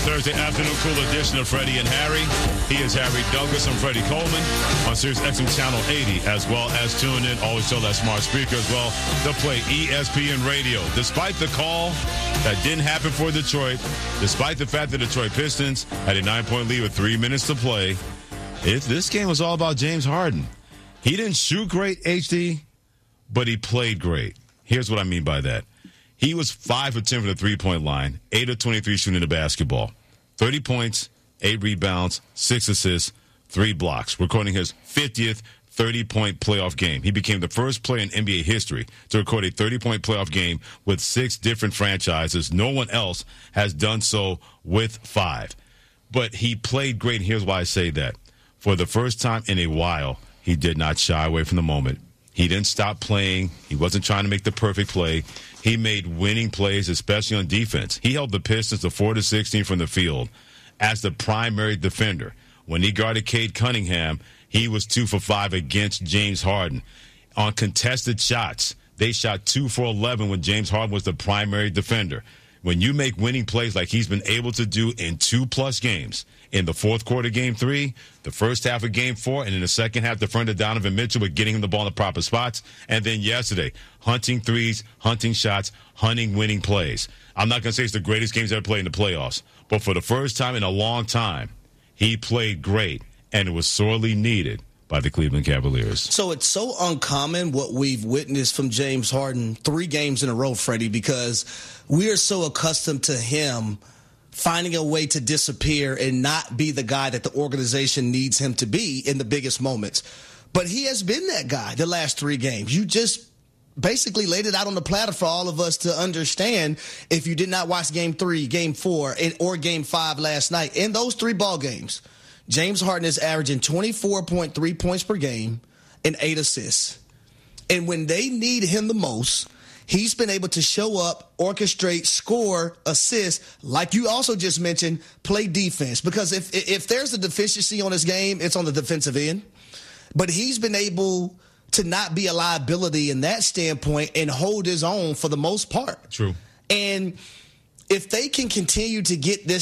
Thursday afternoon cool edition of Freddie and Harry. He is Harry Douglas. I'm Freddie Coleman on Sirius XM Channel 80, as well as tune in. Always tell that smart speaker as well to play ESPN Radio. Despite the call that didn't happen for Detroit, despite the fact that the Detroit Pistons had a 9-point lead with 3 minutes to play, this game was all about James Harden. He didn't shoot great, HD, but he played great. Here's what I mean by that. He was 5 of 10 from the three-point line, 8 of 23 shooting the basketball. 30 points, 8 rebounds, 6 assists, 3 blocks, recording his 50th 30-point playoff game. He became the first player in NBA history to record a 30-point playoff game with 6 different franchises. No one else has done so with 5. But he played great, and here's why I say that. For the first time in a while, he did not shy away from the moment. He didn't stop playing. He wasn't trying to make the perfect play. He made winning plays, especially on defense. He held the Pistons to 4-16 from the field as the primary defender. When he guarded Cade Cunningham, he was 2 for 5 against James Harden. On contested shots, they shot 2 for 11 when James Harden was the primary defender. When you make winning plays like he's been able to do in 2+ games, in the fourth quarter, game 3, the first half of game 4, and in the second half, the front of Donovan Mitchell with getting him the ball in the proper spots. And then yesterday, hunting threes, hunting shots, hunting winning plays. I'm not going to say it's the greatest game he's ever played in the playoffs, but for the first time in a long time, he played great, and it was sorely needed by the Cleveland Cavaliers. So it's so uncommon what we've witnessed from James Harden 3 games in a row, Freddie, because we are so accustomed to him finding a way to disappear and not be the guy that the organization needs him to be in the biggest moments. But he has been that guy the last 3 games. You just basically laid it out on the platter for all of us to understand if you did not watch Game 3, Game 4, or Game 5 last night. In those 3 ball games, James Harden is averaging 24.3 points per game and 8 assists. And when they need him the most, he's been able to show up, orchestrate, score, assist, like you also just mentioned, play defense. Because if there's a deficiency on his game, it's on the defensive end. But he's been able to not be a liability in that standpoint and hold his own for the most part. True. And if they can continue to get this